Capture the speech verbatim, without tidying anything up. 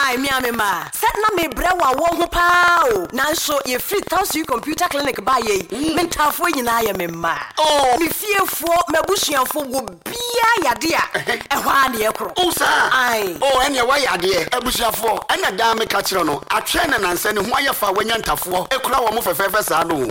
I me am ma. Set na me bre wa wo ho pa o. Nanso ye free Tausi computer clinic ba ye. Mentafo nyina ye me ma. Oh, me fiefo mabusuafo wo bia yade a ehwa na ye kro. Oh sir. Ai. Oh, ene wa yade abusuafo. Ena da me ka kire no. Atwe na nansa ne ho ayefa wanya ntafo. Ekura wo mo fefefe sa no.